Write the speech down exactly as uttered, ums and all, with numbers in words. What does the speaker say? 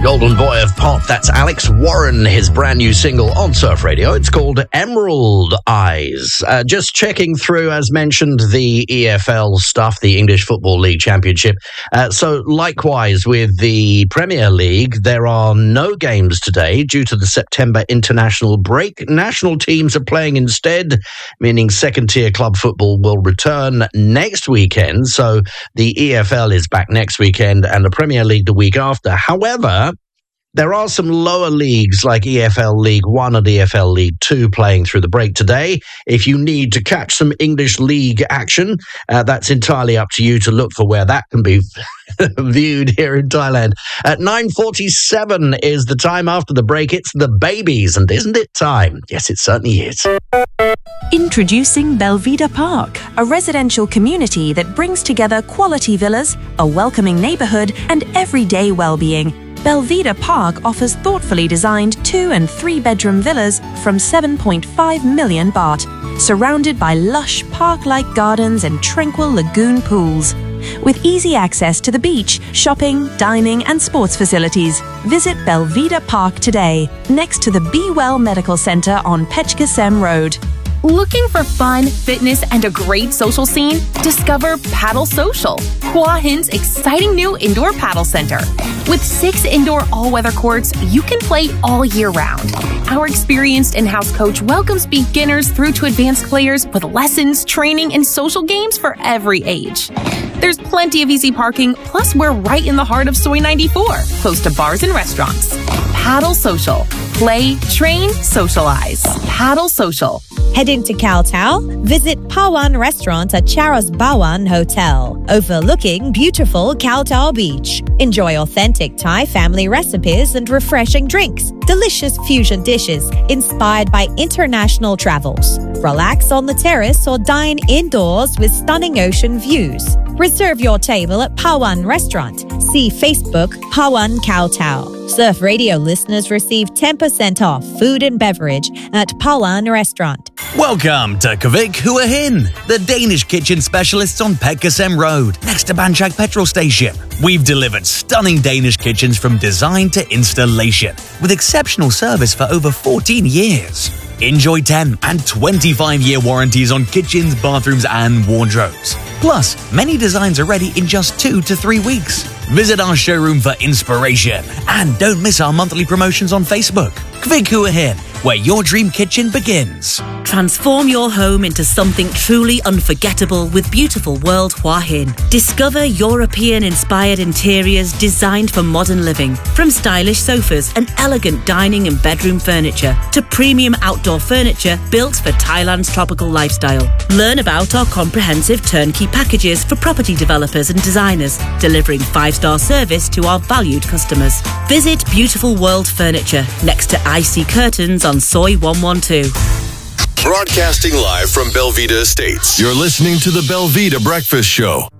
Golden Boy of Pop, that's Alex Warren, his brand new single on Surf Radio. It's called Emerald Eyes. Uh, just checking through, as mentioned, the E F L stuff, the English Football League Championship. Uh, so likewise with the Premier League, there are no games today due to the September international break. National teams are playing instead, meaning second-tier club football will return next weekend. So the E F L is back next weekend and the Premier League the week after. However, there are some lower leagues like E F L League One and E F L League Two playing through the break today. If you need to catch some English league action, uh, that's entirely up to you to look for where that can be viewed here in Thailand. At nine forty-seven is the time after the break. It's the babies, and isn't it time? Yes, it certainly is. Introducing Belvedere Park, a residential community that brings together quality villas, a welcoming neighborhood, and everyday well-being. Belvedere Park offers thoughtfully designed two- and three-bedroom villas from seven point five million baht, surrounded by lush park-like gardens and tranquil lagoon pools. With easy access to the beach, shopping, dining, and sports facilities, visit Belvedere Park today, next to the Be Well Medical Center on Pechkasem Road. Looking for fun, fitness, and a great social scene? Discover Paddle Social, Hua Hin's exciting new indoor paddle center. With six indoor all-weather courts, you can play all year round. Our experienced in-house coach welcomes beginners through to advanced players with lessons, training, and social games for every age. There's plenty of easy parking, plus we're right in the heart of Soi ninety-four, close to bars and restaurants. Paddle Social. Play, train, socialize. Paddle Social. Head into Khao Thao, visit Pawan Restaurant at Charos Bawan Hotel, overlooking beautiful Khao Thao Beach. Enjoy authentic Thai family recipes and refreshing drinks, delicious fusion dishes inspired by international travels. Relax on the terrace or dine indoors with stunning ocean views. Reserve your table at Pawan Restaurant. See Facebook Pawan Khao Thao. Surf Radio listeners receive ten percent off food and beverage at Pawan Restaurant. Welcome to Kvik Hua Hin, the Danish kitchen specialists on Pechkasem Road, next to Banchak petrol station. We've delivered stunning Danish kitchens from design to installation, with exceptional service for over fourteen years. Enjoy ten and twenty-five year warranties on kitchens, bathrooms, and wardrobes. Plus, many designs are ready in just two to three weeks. Visit our showroom for inspiration, and don't miss our monthly promotions on Facebook. Kvik Hua Hin, where your dream kitchen begins. Transform your home into something truly unforgettable with Beautiful World Hua Hin. Discover European-inspired interiors designed for modern living, from stylish sofas and elegant dining and bedroom furniture to premium outdoor furniture built for Thailand's tropical lifestyle. Learn about our comprehensive turnkey packages for property developers and designers, delivering five-star service to our valued customers. Visit Beautiful World Furniture next to I C Curtains on Soi one one two. Broadcasting live from Belvedere Estates. You're listening to the Belvedere Breakfast Show.